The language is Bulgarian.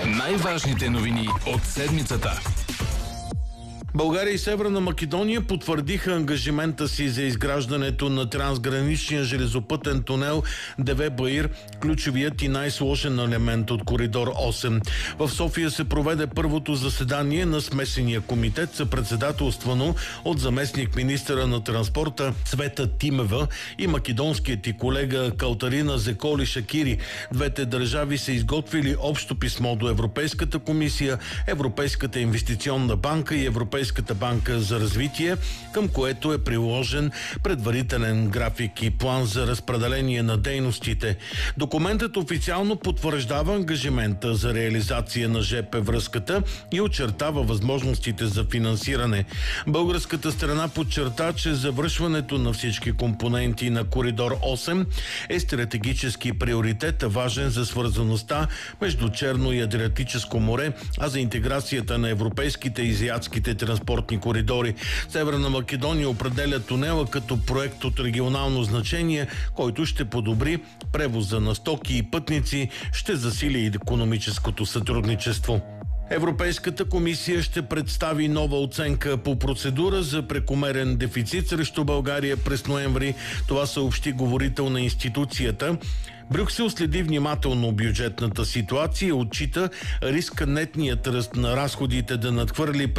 Най-важните новини от седмицата. България и Северна Македония потвърдиха ангажимента си за изграждането на трансграничния железопътен тунел Деве-Баир, ключовият и най-сложен елемент от коридор 8. В София се проведе първото заседание на смесения комитет, съпредседателствано от заместник-министъра на транспорта Цвета Тимева и македонският и колега Калтарина Зеколи Шакири. Двете държави са изготвили общо писмо до Европейската комисия, Европейската инвестиционна банка и Европейската банка за развитие, към което е приложен предварителен график и план за разпределение на дейностите. Документът официално потвърждава ангажимента за реализация на ЖП връзката и очертава възможностите за финансиране. Българската страна подчерта, че завършването на всички компоненти на коридор 8 е стратегически приоритет, важен за свързаността между Черно и Адриатическо море, а за интеграцията на европейските и азиатските транспортни коридори. Северна Македония определя тунела като проект от регионално значение, който ще подобри превоза на стоки и пътници, ще засили и икономическото сътрудничество. Европейската комисия ще представи нова оценка по процедура за прекомерен дефицит срещу България през ноември. Това съобщи говорител на институцията. Брюксел следи внимателно бюджетната ситуация и отчита риска нетният ръст на разходите да надхвърли